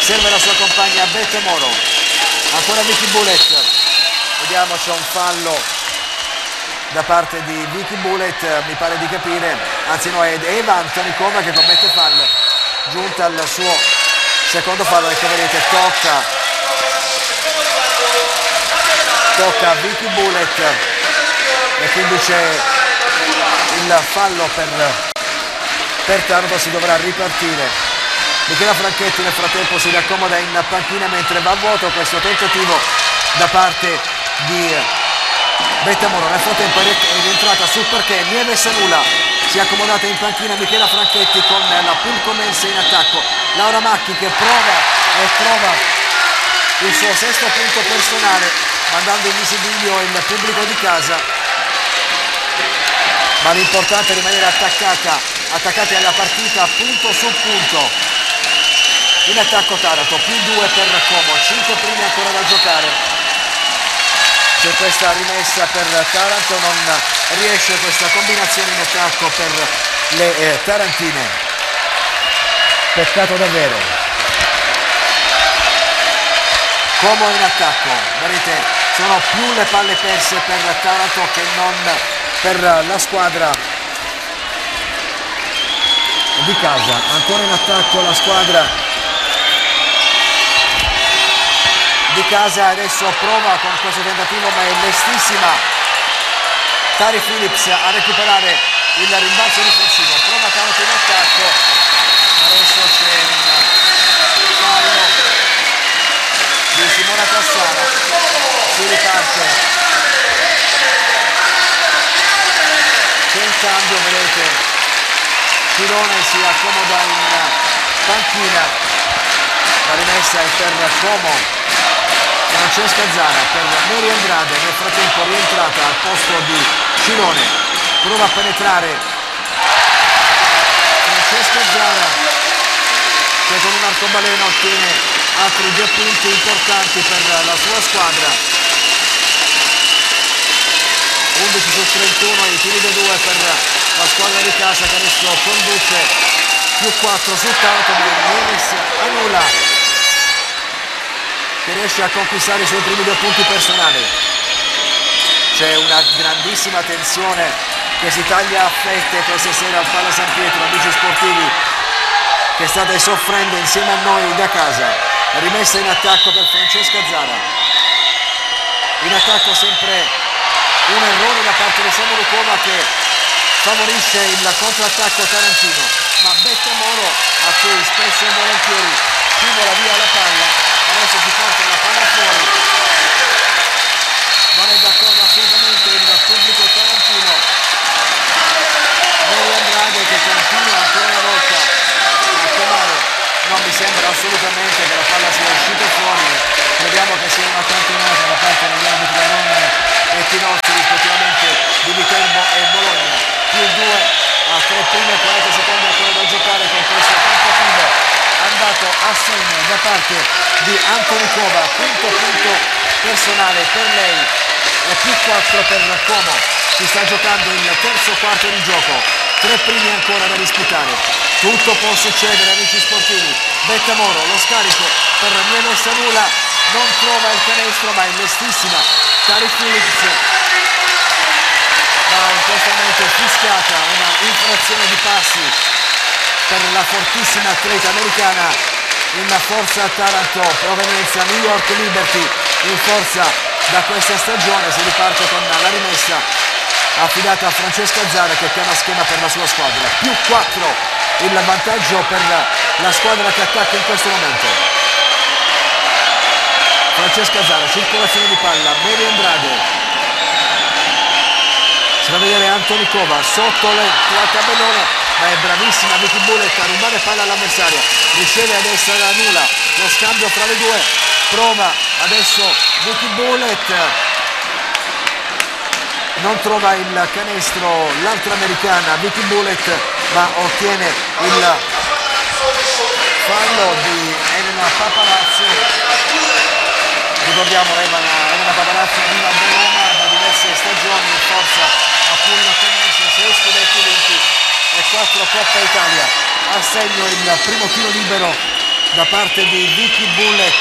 serve la sua compagna Beth Moro, ancora Vicky Bullet, vediamo, c'è un fallo da parte di Vicky Bullet, mi pare di capire, anzi no, è Eva Antonikova che commette fallo, giunta al suo secondo fallo, ecco vedete, tocca a Vicky Bullet e quindi c'è il fallo per Taranto, si dovrà ripartire. Michela Franchetti nel frattempo si raccomoda in panchina mentre va a vuoto questo tentativo da parte di Beth Moro. Nel frattempo è rientrata sul parquet Nieves Sanula, si è accomodata in panchina Michela Franchetti con la Pulco Mense in attacco. Laura Macchi che prova e trova il suo sesto punto personale, mandando in visibilio il pubblico di casa, ma l'importante è rimanere attaccati alla partita punto su punto. In attacco Taranto, più 2 per Como, 5 primi ancora da giocare. C'è questa rimessa per Taranto, non riesce questa combinazione in attacco per le tarantine. Peccato davvero. Como in attacco, vedete, sono più le palle perse per Taranto che non per la squadra di casa. Ancora in attacco la squadra di casa, adesso prova con questo tentativo ma è lestissima Tari Phillips a recuperare il rimbalzo difensivo, prova Taranto in attacco, adesso c'è un fallo di Simona Cassara, si riparte, c'è un cambio, vedete, Filone si accomoda in panchina, la rimessa è per Como. Francesca Zara per Mary Andrade, nel frattempo rientrata al posto di Filone, prova a penetrare Francesca Zara che con un arcobaleno ottiene altri 2 punti importanti per la sua squadra. 11 su 31, i tiri da 2 per la squadra di casa che adesso conduce, più 4 sul tanto, ma Nieves annulla, che riesce a conquistare i suoi primi 2 punti personali. C'è una grandissima tensione che si taglia a fette questa sera al Pala San Pietro, amici sportivi che state soffrendo insieme a noi da casa. Rimessa in attacco per Francesca Zara, in attacco sempre un errore da parte di Samuel Cova che favorisce il contrattacco tarantino, ma Beth Moro, a cui spesso e volentieri scivola via la palla, adesso si porta la palla fuori, non è d'accordo assolutamente il pubblico tarantino. Mary Andrade che continua ancora una volta a chiamare, non mi sembra assolutamente che la palla sia uscita fuori, crediamo che sia una cantonata da parte degli arbitri Aronne e Tinozzi rispettivamente di Viterbo e Bologna, più 2 a 3 primi e 40 secondi ancora da giocare con questo tentativo andato a segno da parte di Antonikova, quinto punto personale per lei e più 4 per Como. Si sta giocando il terzo quarto di gioco, 3 primi ancora da disputare, tutto può succedere amici sportivi. Beth Moro, lo scarico per Nieves Sanula, non trova il canestro ma è lestissima Tari Phillips, ma in questo momento è fischiata una infrazione di passi per la fortissima atleta americana in forza a Taranto, provenienza New York Liberty, in forza da questa stagione. Si riparte con la rimessa affidata a Francesca Zara che chiama schema per la sua squadra, più 4 il vantaggio per la squadra che attacca in questo momento. Francesca Zara, circolazione di palla, Mary Andrade, si va a vedere Antonikova sotto la tabellone, ma è bravissima Vicky Bullet a rubare palla all'avversario, riceve a destra da Nula, lo scambio fra le due, prova adesso Vicky Bullet, non trova il canestro l'altra americana Vicky Bullet, ma ottiene il fallo di Elena Paparazzo. Ricordiamo Elena Paparazzo arriva da Roma da diverse stagioni in forza a Puglia Tennis, 6 scudetti vinti e 4 Coppa Italia. A segno il primo tiro libero da parte di Vicky Bullet.